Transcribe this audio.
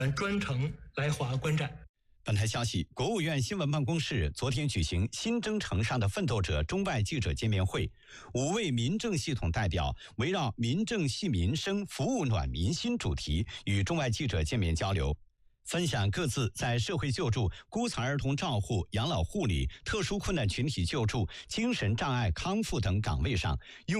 专程来华观战。 本台消息，国务院新闻办公室昨天举行新征程上的奋斗者中外记者见面会，5位民政系统代表围绕民政系民生、服务暖民心主题与中外记者见面交流，分享各自在社会救助、孤残儿童照护、养老护理、特殊困难群体救助、精神障碍康复等岗位上用